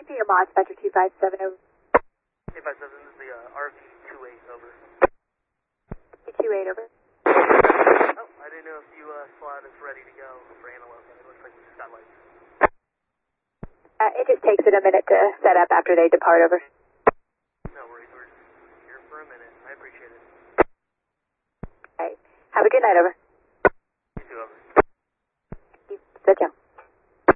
be your mod, Spectre 257 over. 257 is the RV28 over. 228 over. Oh, I didn't know if you slot is ready to go for Antelope, but it looks like we just got lights. It just takes it a minute to set up after they depart over. No worries, we're just here for a minute. I appreciate it. Alright. Have a good night, over. You too, over. Thank you. Good job.